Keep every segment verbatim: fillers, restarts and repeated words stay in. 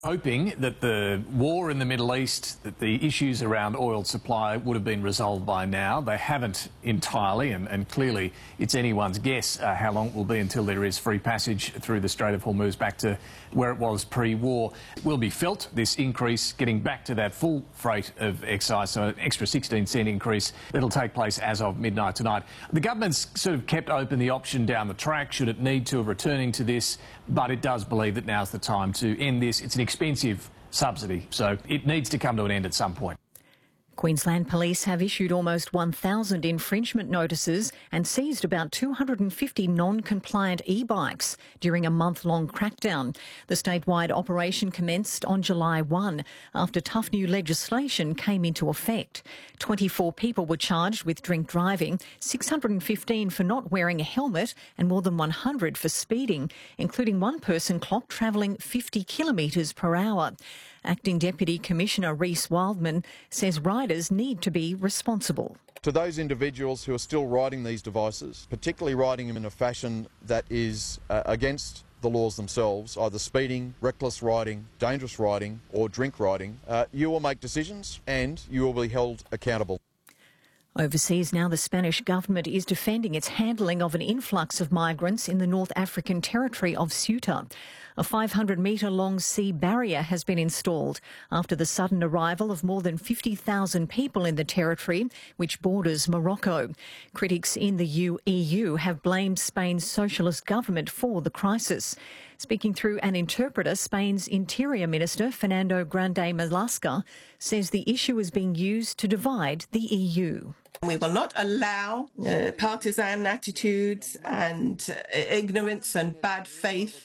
hoping that the war in the Middle East, that the issues around oil supply would have been resolved by now. They haven't entirely, and, and clearly it's anyone's guess uh, how long it will be until there is free passage through the Strait of Hormuz back to where it was pre-war. It will be felt, this increase, getting back to that full freight of excise, so an extra sixteen cent increase that'll take place as of midnight tonight. The government's sort of kept open the option down the track, should it need to, of returning to this, but it does believe that now's the time to end this. It's an expensive subsidy, so it needs to come to an end at some point. Queensland Police have issued almost one thousand infringement notices and seized about two hundred fifty non-compliant e-bikes during a month-long crackdown. The statewide operation commenced on July first after tough new legislation came into effect. twenty-four people were charged with drink driving, six hundred fifteen for not wearing a helmet and more than one hundred for speeding, including one person clocked travelling fifty kilometres per hour. Acting Deputy Commissioner Reece Wildman says riders need to be responsible. To those individuals who are still riding these devices, particularly riding them in a fashion that is uh, against the laws themselves, either speeding, reckless riding, dangerous riding or drink riding, uh, you will make decisions and you will be held accountable. Overseas now, the Spanish government is defending its handling of an influx of migrants in the North African territory of Ceuta. A five hundred metre long sea barrier has been installed after the sudden arrival of more than fifty thousand people in the territory, which borders Morocco. Critics in the E U have blamed Spain's socialist government for the crisis. Speaking through an interpreter, Spain's Interior Minister, Fernando Grande Marlaska, says the issue is being used to divide the E U. We will not allow uh, partisan attitudes and uh, ignorance and bad faith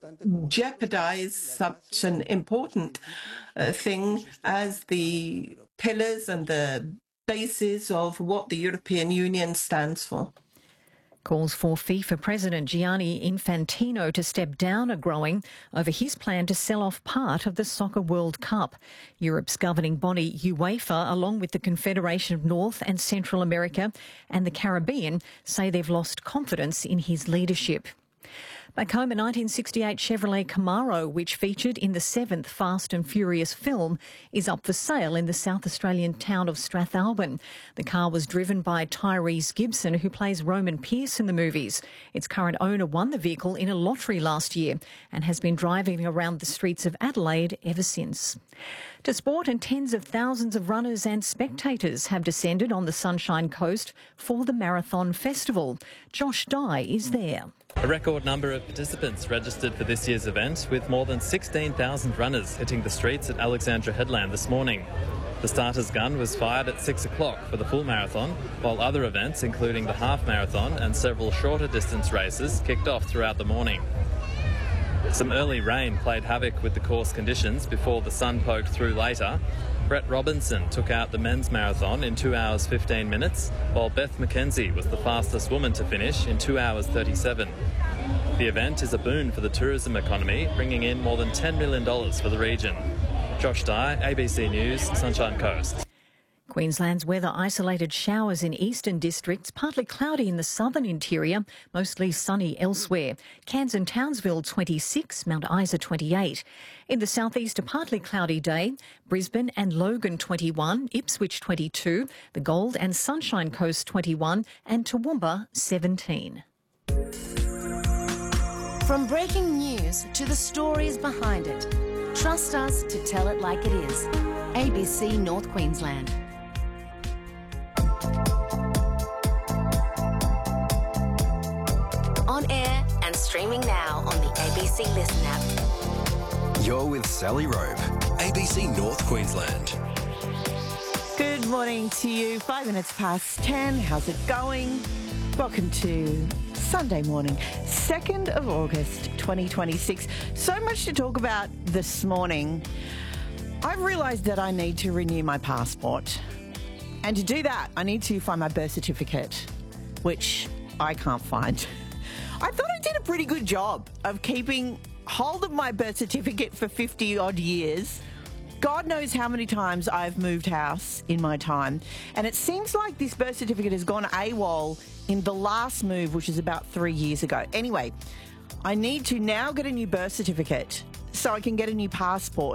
jeopardise such an important uh, thing as the pillars and the basis of what the European Union stands for. Calls for FIFA President Gianni Infantino to step down are growing over his plan to sell off part of the Soccer World Cup. Europe's governing body UEFA, along with the Confederation of North and Central America and the Caribbean, say they've lost confidence in his leadership. Back home, a nineteen sixty-eight Chevrolet Camaro, which featured in the seventh Fast and Furious film, is up for sale in the South Australian town of Strathalbyn. The car was driven by Tyrese Gibson, who plays Roman Pierce in the movies. Its current owner won the vehicle in a lottery last year and has been driving around the streets of Adelaide ever since. To sport, and tens of thousands of runners and spectators have descended on the Sunshine Coast for the Marathon Festival. Josh Dye is there. A record number of participants registered for this year's event, with more than sixteen thousand runners hitting the streets at Alexandra Headland this morning. The starter's gun was fired at six o'clock for the full marathon, while other events, including the half marathon and several shorter distance races, kicked off throughout the morning. Some early rain played havoc with the course conditions before the sun poked through later. Brett Robinson took out the men's marathon in two hours fifteen minutes, while Beth McKenzie was the fastest woman to finish in two hours thirty-seven. The event is a boon for the tourism economy, bringing in more than ten million dollars for the region. Josh Dye, A B C News, Sunshine Coast. Queensland's weather: isolated showers in eastern districts, partly cloudy in the southern interior, mostly sunny elsewhere. Cairns and Townsville twenty-six, Mount Isa twenty-eight. In the southeast, a partly cloudy day. Brisbane and Logan twenty-one, Ipswich twenty-two, the Gold and Sunshine Coast twenty-one, and Toowoomba seventeen. From breaking news to the stories behind it, trust us to tell it like it is. A B C North Queensland. On air and streaming now on the A B C Listen app. You're with Sally Robe, A B C North Queensland. Good morning to you. Five minutes past ten. How's it going? Welcome to Sunday morning, second of August, twenty twenty-six. So much to talk about this morning. I've realised that I need to renew my passport. And to do that, I need to find my birth certificate, which I can't find. I thought I did a pretty good job of keeping hold of my birth certificate for fifty odd years. God knows how many times I've moved house in my time. And it seems like this birth certificate has gone AWOL in the last move, which is about three years ago. Anyway, I need to now get a new birth certificate. so I can get a new passport.